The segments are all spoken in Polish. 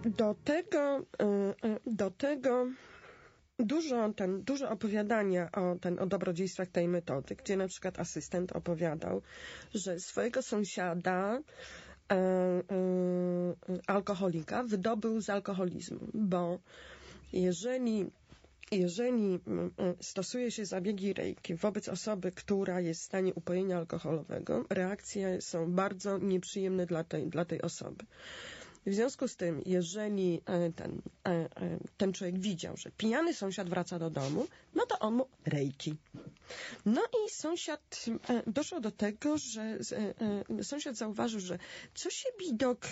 Do tego dużo opowiadania o dobrodziejstwach tej metody, gdzie na przykład asystent opowiadał, że swojego sąsiada alkoholika wydobył z alkoholizmu, bo jeżeli stosuje się zabiegi Reiki wobec osoby, która jest w stanie upojenia alkoholowego, reakcje są bardzo nieprzyjemne dla tej osoby. W związku z tym, jeżeli ten człowiek widział, że pijany sąsiad wraca do domu, no to on mu Reiki. No i sąsiad doszło do tego, że sąsiad zauważył, że co się widok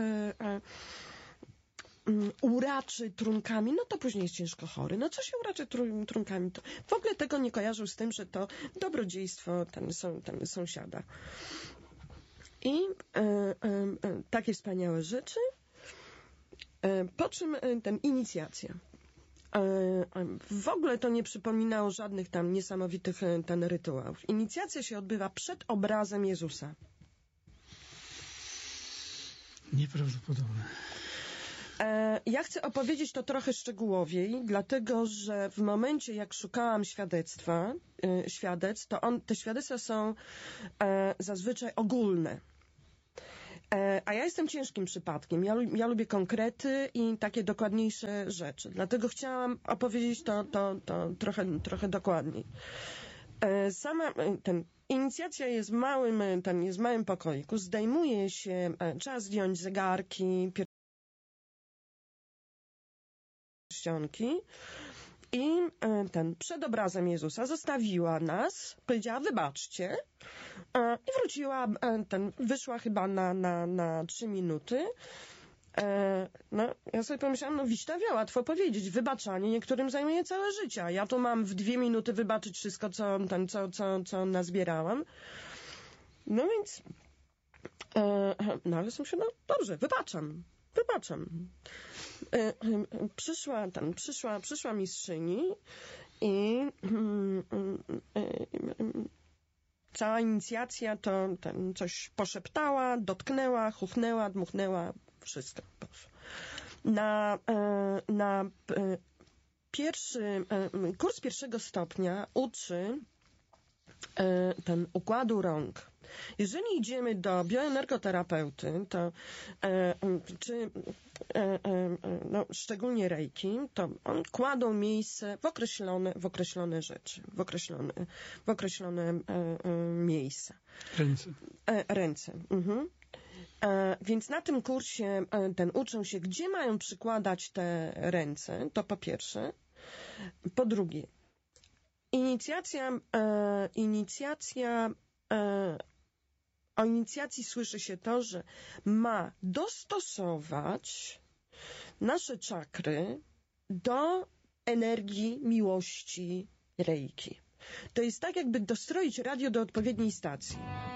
uraczy trunkami, no to później jest ciężko chory. No co się uraczy trunkami? To w ogóle tego nie kojarzył z tym, że to dobrodziejstwo ten sąsiada. I takie wspaniałe rzeczy. Po czym inicjacja. W ogóle to nie przypominało żadnych tam niesamowitych rytuałów. Inicjacja się odbywa przed obrazem Jezusa. Nieprawdopodobne. Ja chcę opowiedzieć to trochę szczegółowiej, dlatego, że w momencie, jak szukałam świadectw, to te świadectwa są zazwyczaj ogólne. A ja jestem ciężkim przypadkiem. Ja lubię konkrety i takie dokładniejsze rzeczy. Dlatego chciałam opowiedzieć to trochę dokładniej. Inicjacja jest w małym pokoiku. Zdejmuje się, trzeba zdjąć zegarki, pierścionki i przed obrazem Jezusa zostawiła nas, powiedziała wybaczcie i wróciła, wyszła chyba na 3 minuty. No, ja sobie pomyślałam, wiśnia wia, łatwo powiedzieć, wybaczanie niektórym zajmuje całe życie, ja tu mam w 2 minuty wybaczyć wszystko, co nazbierałam. No więc ale sobie no dobrze, wybaczam. Przyszła mistrzyni i cała inicjacja to coś poszeptała, dotknęła, chuchnęła, dmuchnęła, wszystko. Na kurs 1. stopnia uczy układu rąk. Jeżeli idziemy do bioenergoterapeuty, to szczególnie Reiki, to on kładą miejsce w określone rzeczy, w określone miejsca. Ręce. Mhm. Więc na tym kursie uczą się, gdzie mają przykładać te ręce, to po pierwsze. Po drugie, o inicjacji słyszy się to, że ma dostosować nasze czakry do energii miłości Reiki. To jest tak, jakby dostroić radio do odpowiedniej stacji.